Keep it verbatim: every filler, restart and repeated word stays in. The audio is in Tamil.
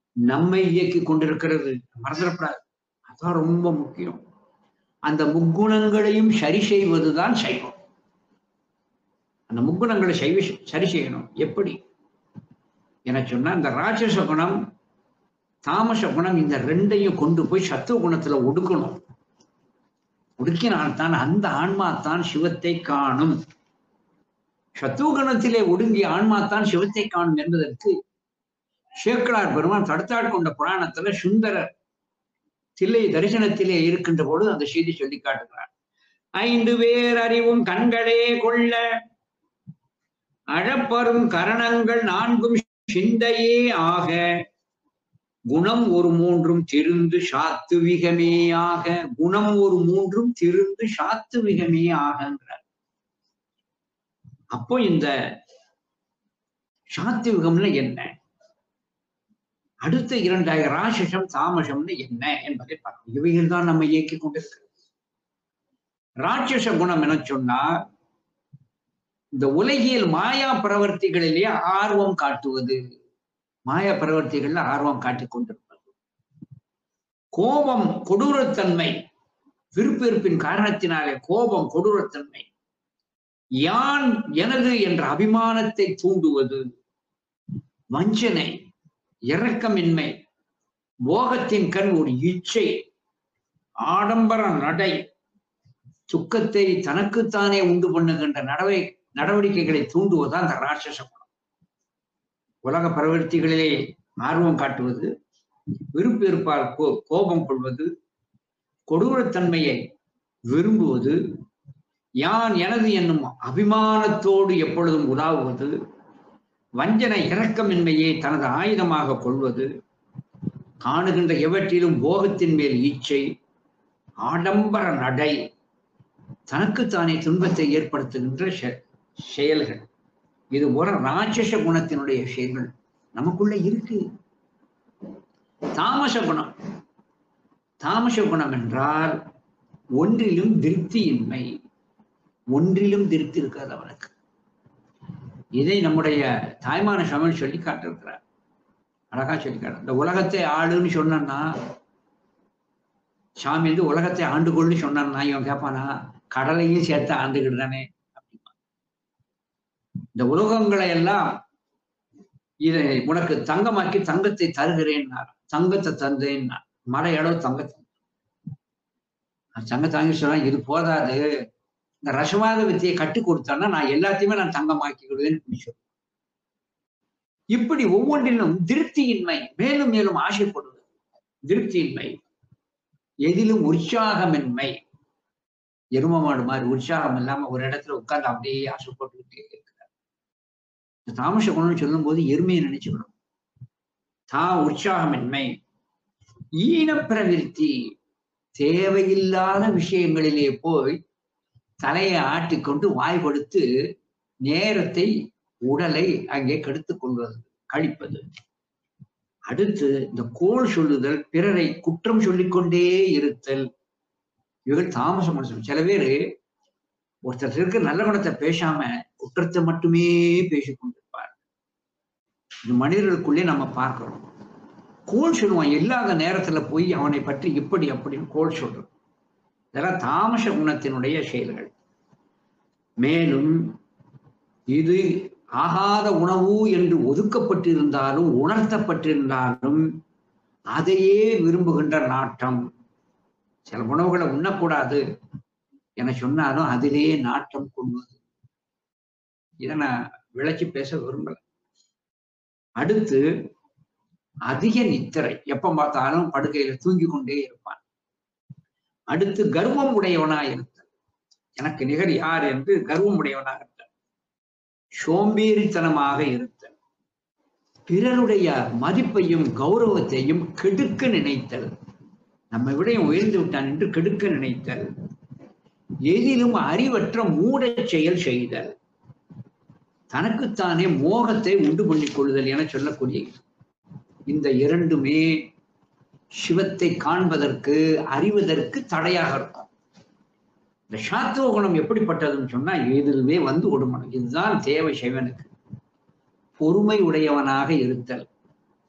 நம்மை இயக்கி கொண்டிருக்கிறது. மறந்துடக்கூடாது. அதான் ரொம்ப முக்கியம். அந்த முக்குணங்களையும் சரி செய்வதுதான் சைவம். அந்த முக்குணங்களை சைவ சரி செய்யணும். எப்படி என சொன்னா, இந்த ராட்சச குணம், தாமச குணம், இந்த ரெண்டையும் கொண்டு போய் சத்துவ குணத்துல ஒடுக்கணும். ஒடுக்கினால்தான் அந்த ஆன்மா தான் சிவத்தை காணும். சத்துவ குணத்திலே ஒடுங்கிய ஆன்மா தான் சிவத்தை காணும் என்பதற்கு சேக்கிழார் பெருமான் தடுத்தாட் கொண்ட புராணத்துல சுந்தரர் தில்லை தரிசனத்திலே இருக்கின்ற பொழுது அந்த செய்தி சொல்லி காட்டுகிறார். ஐந்து பேர் அறிவும் கண்களே கொள்ள அழப்பரும் கரணங்கள் நான்கும் சிந்தையே ஆக குணம் ஒரு மூன்றும் திருந்து சாத்துவிகமேயாக. குணம் ஒரு மூன்றும் திருந்து சாத்துவிகமே ஆகன்றார். அப்போ இந்த சாத்துவிகம்னு என்ன, அடுத்த இரண்டாயிரம் ராட்சசம் தாமசம்னு என்ன என்பதை பார்க்கணும். இவைகள் தான் நம்ம இயக்கி கொண்டிருக்கிறது. ராட்சச குணம் என சொன்னா, இந்த உலகியல் மாயா பிரவர்த்திகளிலே ஆர்வம் காட்டுவது, மாயா பிரவர்த்திகள்ல ஆர்வம் காட்டிக் கொண்டிருப்பது. கோபம் கொடூரத்தன்மை, விருப்பிருப்பின் காரணத்தினாலே கோபம் கொடூரத்தன்மை. யான் எனது என்ற அபிமானத்தை தூண்டுவது. வஞ்சனை, இரக்கமின்மை, போகத்தின் கண் ஒரு இச்சை, ஆடம்பர நடை, துக்கத்தை தனக்குத்தானே உண்டு பண்ணுகின்ற நடவை நடவடிக்கைகளை தூண்டுவதுதான் அந்த ராட்சச குணம். உலக பிரவர்த்திகளிலே ஆர்வம் காட்டுவது, விருப்ப இருப்பால் கோ கோபம் கொள்வது, கொடூரத்தன்மையை விரும்புவது, யான் எனது என்னும் அபிமானத்தோடு எப்பொழுதும் உலாவுவது, வஞ்சனை இரக்கமின்மையை தனது ஆயுதமாக கொள்வது, காணுகின்ற எவற்றிலும் போகத்தின் மேல் ஈச்சை, ஆடம்பர நடை, தனக்குத்தானே துன்பத்தை ஏற்படுத்துகின்ற செயல்கள். இது ஒரு ராட்சச குணத்தினுடைய செயல்கள் நமக்குள்ள இருக்கு. தாமச குணம், தாமச குணம் என்றால் ஒன்றிலும் திருப்தியின்மை, ஒன்றிலும் திருப்தி இருக்காது அவனுக்கு. இதை நம்முடைய தாய்மான சமையல் சொல்லி காட்டிருக்கிறார், அழகா சொல்லி காட்டு. இந்த உலகத்தை ஆளுன்னு சொன்னா, சாமி வந்து உலகத்தை ஆண்டு கொள்னு சொன்னான்னா இவன் கேட்பானா, கடலையும் சேர்த்து ஆண்டுகிட்டு தானே அப்படிமா. இந்த உலகங்களை எல்லாம் இதை உனக்கு தங்கமாக்கி தங்கத்தை தருகிறேன்னா, தங்கத்தை தந்தேன்னா, மழை அளவு தங்கத்தை தங்க தாங்கி சொன்னா இது போதாது, இந்த ரசவாத வித்தையை கட்டு கொடுத்தான்னா நான் எல்லாத்தையுமே நான் தங்கமாக்கிக்கிடுவேன்னு சொல்லுவேன். இப்படி ஒவ்வொன்றிலும் திருப்தியின்மை, மேலும் மேலும் ஆசைப்படுவது, திருப்தியின்மை, எதிலும் உற்சாகமின்மை. எரும மாடு மாதிரி உற்சாகம் இல்லாம ஒரு இடத்துல உட்கார்ந்து அப்படியே ஆசைப்பட்டுக்கிட்டே இருக்கிறார். இந்த தாமச குணம்னு சொல்லும் போது எருமையை நினைச்சுக்கணும். தா உற்சாகமின்மை, ஈனப்பிரவிற்த்தி, தேவையில்லாத விஷயங்களிலே போய் தலையை ஆட்டிக்கொண்டு வாய் கொடுத்து நேரத்தை உடலை அங்கே கெடுத்துக் கொள்வது, கழிப்பது. அடுத்து இந்த கோள் சொல்லுதல், பிறரை குற்றம் சொல்லிக்கொண்டே இருத்தல், இவர்கள் தாமச குணம். சில பேரு ஒருத்தர் இருக்க நல்ல குணத்தை பேசாம குற்றத்தை மட்டுமே பேசிக் கொண்டிருப்பார். இந்த மனிதர்களுக்குள்ளே நம்ம பார்க்கிறோம். கோள் சொல்லுவான், இல்லாத நேரத்துல போய் அவனை பற்றி இப்படி அப்படின்னு கோள் சொல்றோம். இதெல்லாம் தாமச குணத்தினுடைய செயல்கள். மேலும் இது ஆகாத உணவு என்று ஒதுக்கப்பட்டிருந்தாலும் உணர்த்தப்பட்டிருந்தாலும் அதையே விரும்புகின்ற நாட்டம். சில உணவுகளை உண்ணக்கூடாது என சொன்னாலும் அதிலேயே நாட்டம் கொள்வது. இதை நான் விளக்கி பேச விரும்பல. அடுத்து அதிக நித்திரை, எப்ப பார்த்தாலும் படுக்கையில தூங்கி கொண்டே இருப்பான். அடுத்து கர்வம் உடையவனா இருத்தல், எனக்கு நிகர் யார் என்று கர்வம் உடையவனா இருத்தல். சோம்பேறித்தனமாக இருத்தல், பிறருடைய மதிப்பையும் கௌரவத்தையும் கெடுக்க நினைத்தல், நம்மை விட உயர்ந்து விட்டான் என்று கெடுக்க நினைத்தல், எதிலும் அறிவற்ற மூட செயல் செய்தல், தனக்குத்தானே மோகத்தை உண்டு பண்ணிக் கொள்ளுதல் என சொல்லக்கூடிய இந்த இரண்டுமே சிவத்தை காண்பதற்கு அறிவதற்கு தடையாக இருக்கும். இந்த சாத்துவ குணம் எப்படிப்பட்டதுன்னு சொன்னா எதிலுமே வந்து ஒடுமணும். இதுதான் தேவை சிவனுக்கு. பொறுமை உடையவனாக இருத்தல்,